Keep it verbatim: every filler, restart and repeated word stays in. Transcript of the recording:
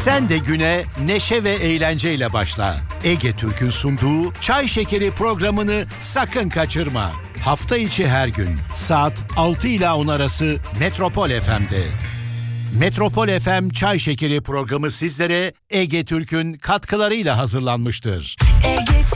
Sen de güne neşe ve eğlenceyle başla. Ege Türk'ün sunduğu Çay Şekeri programını sakın kaçırma. Hafta içi her gün saat altı ila on arası Metropol F M'de. Metropol F M Çay Şekeri programı sizlere Ege Türk'ün katkılarıyla hazırlanmıştır. Ege